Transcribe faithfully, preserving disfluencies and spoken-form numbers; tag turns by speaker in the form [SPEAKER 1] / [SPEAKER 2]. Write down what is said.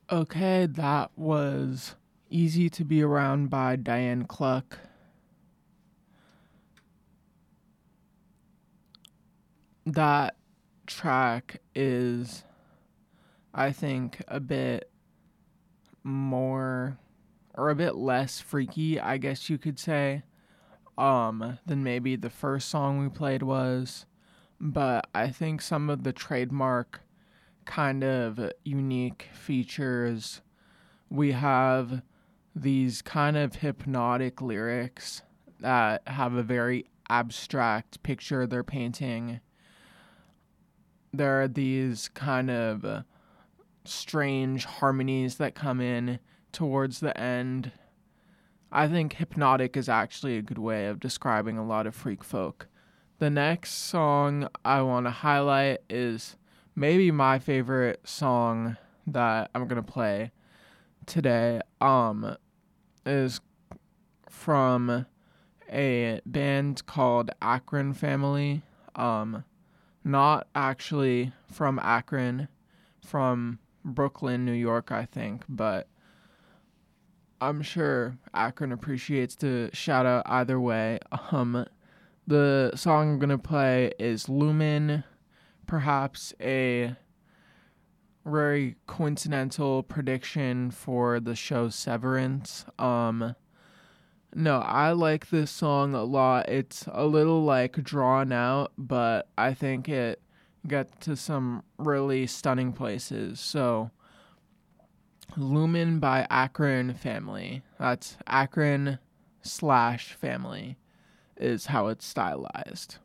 [SPEAKER 1] Okay, that was Easy to Be Around by Diane Cluck. That track is, I think, a bit more or a bit less freaky, I guess you could say, um, than maybe the first song we played was. But I think some of the trademark kind of unique features we have these kind of hypnotic lyrics that have a very abstract picture they're painting. There are these kind of strange harmonies that come in towards the end. I think hypnotic is actually a good way of describing a lot of freak folk. The next song I want to highlight is maybe my favorite song that I'm going to play today. Um is from a band called Akron Family. Um not actually from Akron, from Brooklyn, New York, I think, but I'm sure Akron appreciates the shout out either way. Um, the song I'm gonna play is Lumen, perhaps a very coincidental prediction for the show Severance. Um, no, I like this song a lot. It's a little like drawn out, but I think it gets to some really stunning places. So, Lumen by Akron Family. That's Akron slash family is how it's stylized.